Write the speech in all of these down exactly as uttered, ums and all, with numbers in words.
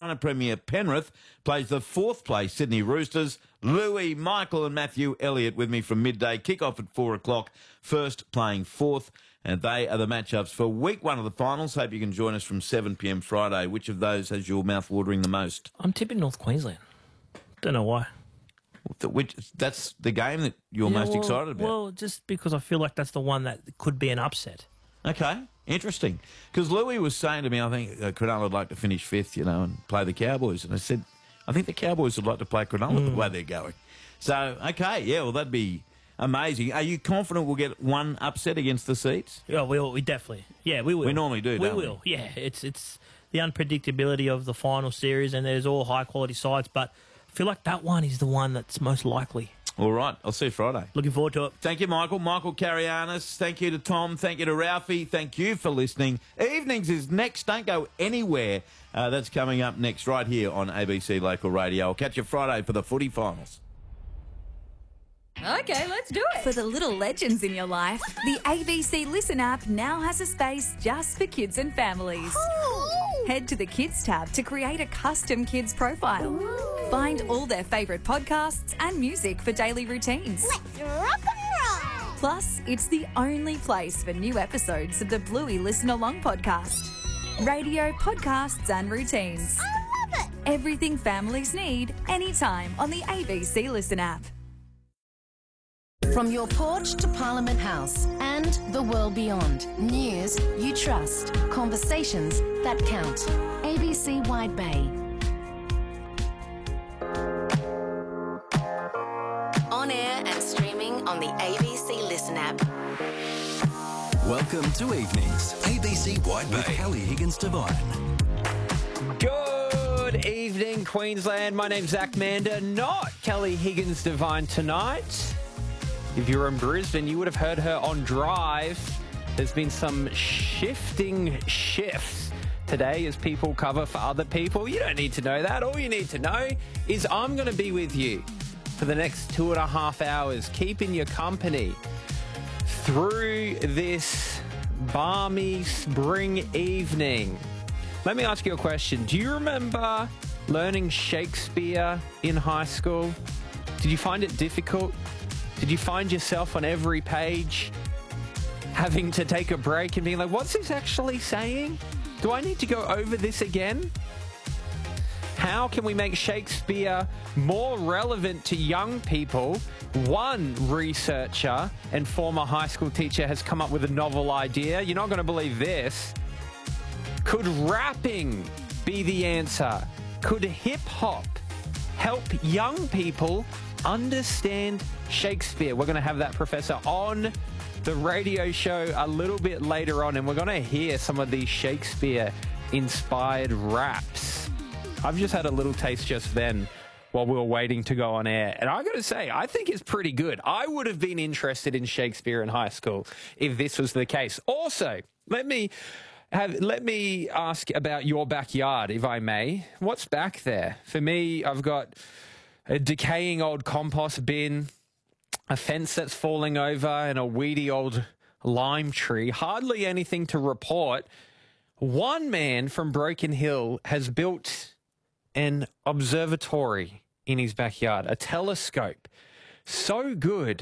Covenant Premier Penrith plays the fourth place Sydney Roosters. Louis, Michael and Matthew Elliott with me from midday. Kick-off at four o'clock. First playing fourth. And they are the matchups for week one of the finals. Hope you can join us from seven p m Friday. Which of those has your mouth watering the most? I'm tipping North Queensland. Don't know why. Which That's the game that you're yeah, most well, excited about? Well, just because I feel like that's the one that could be an upset. Okay, interesting. Because Louis was saying to me, I think uh, Cronulla would like to finish fifth, you know, and play the Cowboys. And I said, I think the Cowboys would like to play Cronulla mm. the way they're going. So, okay, yeah, well, that'd be amazing. Are you confident we'll get one upset against the Seeds? Yeah, we we definitely. Yeah, we will. We normally do, don't we? We will, yeah. It's it's the unpredictability of the final series, and there's all high-quality sides, but I feel like that one is the one that's most likely. All right, I'll see you Friday. Looking forward to it. Thank you, Michael. Michael Carianis. Thank you to Tom. Thank you to Ralphie. Thank you for listening. Evenings is next. Don't go anywhere. Uh, that's coming up next right here on A B C Local Radio. I'll catch you Friday for the footy finals. Okay, let's do it. For the little legends in your life, the A B C Listen app now has a space just for kids and families. Ooh. Head to the Kids tab to create a custom kids profile. Ooh. Find all their favourite podcasts and music for daily routines. Let's rock and roll. Plus, it's the only place for new episodes of the Bluey Listen Along podcast. Radio, podcasts and routines. I love it. Everything families need, anytime on the A B C Listen app. From your porch to Parliament House and the world beyond. News you trust. Conversations that count. A B C Wide Bay. On air and streaming on the A B C Listen app. Welcome to Evenings. A B C Wide Bay. With Kelly Higgins-Devine. Good evening, Queensland. My name's Zach Mander, not Kelly Higgins-Devine tonight. If you were in Brisbane, you would have heard her on Drive. There's been some shifting shifts today as people cover for other people. You don't need to know that. All you need to know is I'm going to be with you for the next two and a half hours, keeping you company through this balmy spring evening. Let me ask you a question. Do you remember learning Shakespeare in high school? Did you find it difficult? Did you find yourself on every page having to take a break and being like, what's this actually saying? Do I need to go over this again? How can we make Shakespeare more relevant to young people? One researcher and former high school teacher has come up with a novel idea. You're not going to believe this. Could rapping be the answer? Could hip-hop help young people understand Shakespeare? We're going to have that professor on the radio show a little bit later on, and we're going to hear some of these Shakespeare-inspired raps. I've just had a little taste just then while we were waiting to go on air, and I got to say, I think it's pretty good. I would have been interested in Shakespeare in high school if this was the case. Also, let me have let me ask about your backyard, if I may. What's back there? For me, I've got a decaying old compost bin, a fence that's falling over, and a weedy old lime tree. Hardly anything to report. One man from Broken Hill has built an observatory in his backyard, a telescope so good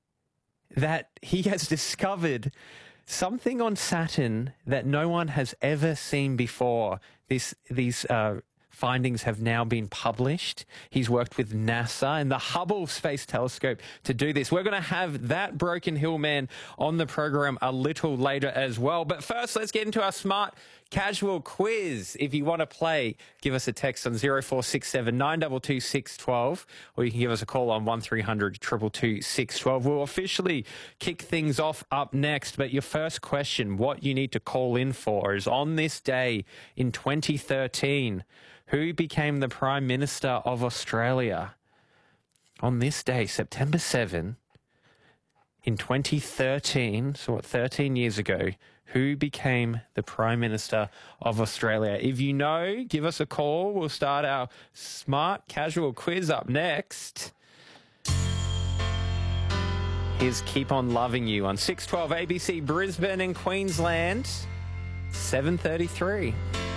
that he has discovered something on Saturn that no one has ever seen before. This, these uh, findings have now been published. He's worked with NASA and the Hubble Space Telescope to do this. We're going to have that Broken Hill man on the program a little later as well. But first, let's get into our smart casual quiz. If you want to play, give us a text on zero four six seven nine two two six one two, or you can give us a call on one three hundred two two two six one two. We'll officially kick things off up next, but your first question, what you need to call in for, is on this day in twenty thirteen, who became the Prime Minister of Australia? On this day, September seventh, in twenty thirteen, so what, thirteen years ago, who became the Prime Minister of Australia? If you know, give us a call. We'll start our smart casual quiz up next. Here's Keep On Loving You on six twelve A B C Brisbane and Queensland, seven thirty-three.